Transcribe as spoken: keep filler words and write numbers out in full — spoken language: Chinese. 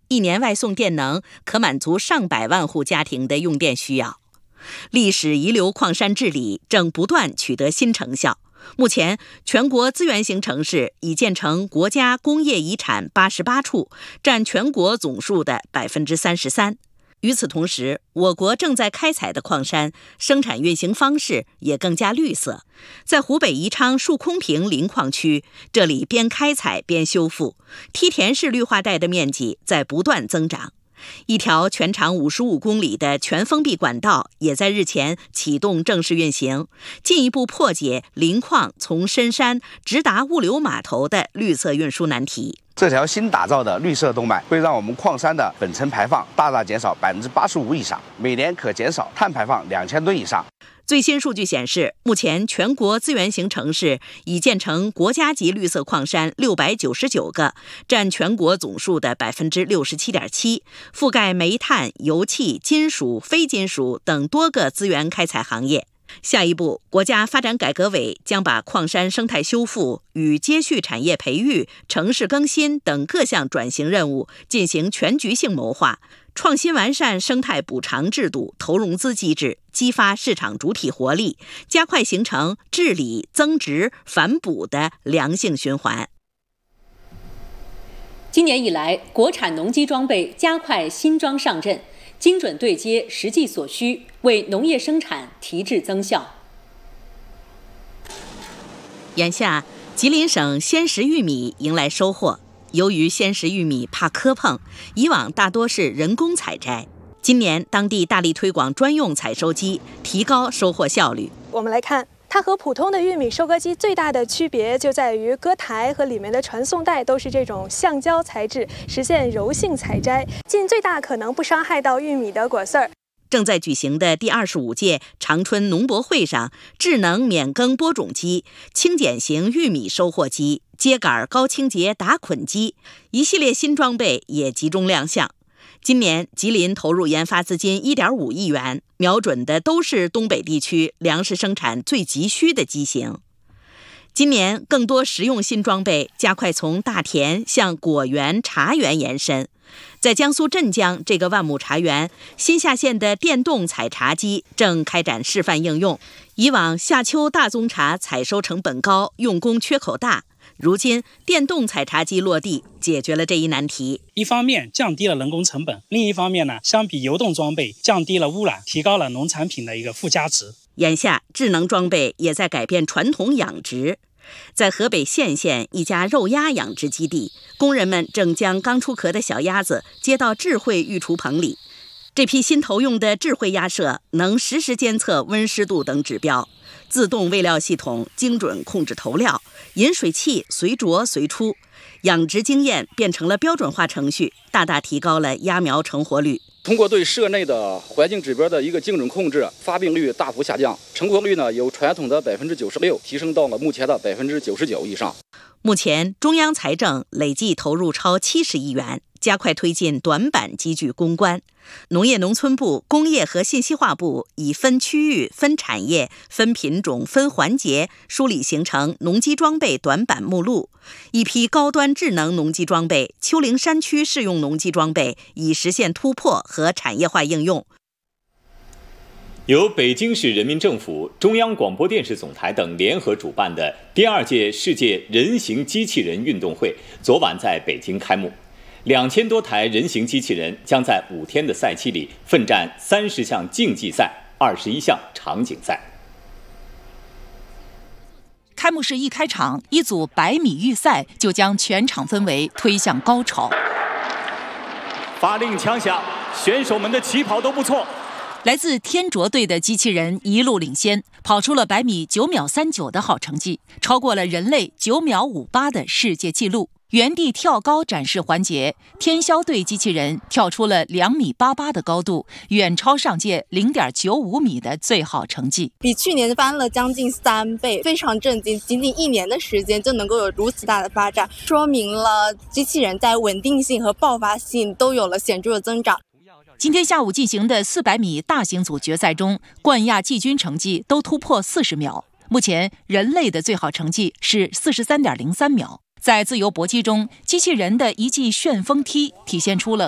一年外送电能可满足上百万户家庭的用电需要。历史遗留矿山治理正不断取得新成效。目前，全国资源型城市已建成国家工业遗产八十八处，占全国总数的百分之三十三。与此同时，我国正在开采的矿山生产运行方式也更加绿色。在湖北宜昌树空坪林矿区，这里边开采边修复，梯田式绿化带的面积在不断增长。一条全长五十五公里的全封闭管道也在日前启动正式运行，进一步破解林矿从深山直达物流码头的绿色运输难题。 这条新打造的绿色动脉会让我们矿山的本层排放大大减少百分之八十五以上，每年可减少碳排放两千吨以上。 最新数据显示，目前全国资源型城市已建成国家级绿色矿山六百九十九个，占全国总数的百分之六十七点七，覆盖煤炭、油气、金属、非金属等多个资源开采行业。下一步，国家发展改革委将把矿山生态修复与接续产业培育、城市更新等各项转型任务进行全局性谋划，创新完善生态补偿制度、投融资机制，激发市场主体活力，加快形成治理、增值、反哺的良性循环。 今年以来，国产农机装备加快新装上阵，精准对接实际所需，为农业生产提质增效。 眼下，吉林省鲜食玉米迎来收获。由于鲜食玉米怕磕碰，以往大多是人工采摘。今年，当地大力推广专用采收机，提高收获效率。 我们来看，它和普通的玉米收割机最大的区别就在于割台和里面的传送带都是这种橡胶材质，实现柔性采摘，尽最大可能不伤害到玉米的果丝儿。 正在举行的第二十五届长春农博会上，智能免耕播种机、轻减型玉米收获机、秸秆高清洁打捆机一系列新装备也集中亮相。今年，吉林投入研发资金 一点五亿元，瞄准的都是东北地区粮食生产最急需的机型。今年，更多实用新装备加快从大田向果园、茶园延伸。在江苏镇江这个万亩茶园，新下线的电动采茶机正开展示范应用。以往夏秋大宗茶采收成本高，用工缺口大，如今电动采茶机落地，解决了这一难题。 一方面降低了人工成本，另一方面呢，相比流动装备，降低了污染，提高了农产品的一个附加值。 眼下，智能装备也在改变传统养殖。在河北献县一家肉鸭养殖基地，工人们正将刚出壳的小鸭子接到智慧育雏棚里。这批新投用的智慧鸭舍能实时监测温湿度等指标，自动喂料系统精准控制投料，饮水器随着随出，养殖经验变成了标准化程序，大大提高了鸭苗成活率。 通过对舍内的环境指标的一个精准控制，发病率大幅下降，成活率呢由传统的百分之九十六提升到了目前的百分之九十九以上。 目前，中央财政累计投入超七十亿元，加快推进短板机具攻关。农业农村部、工业和信息化部以分区域、分产业、分品种、分环节梳理形成农机装备短板目录。一批高端智能农机装备、丘陵山区适用农机装备已实现突破和产业化应用。 由北京市人民政府、中央广播电视总台等联合主办的第二届世界人形机器人运动会昨晚在北京开幕。两千多台人形机器人将在五天的赛期里奋战三十项竞技赛、二十一项场景赛。 开幕式一开场，一组百米预赛就将全场氛围推向高潮。 发令枪响，选手们的起跑都不错。 来自天卓队的机器人一路领先，跑出了百米九秒三九的好成绩，超过了人类九秒五八的世界纪录。原地跳高展示环节，天霄队机器人跳出了两米八八的高度，远超上届零点九五米的最好成绩， 比去年翻了将近三倍，非常震惊！仅仅一年的时间就能够有如此大的发展，说明了机器人在稳定性和爆发性都有了显著的增长。 今天下午进行的四百米大型组决赛中，冠亚季军成绩都突破四十秒。目前人类的最好成绩是四十三点零三秒。在自由搏击中，机器人的一记旋风踢体现出了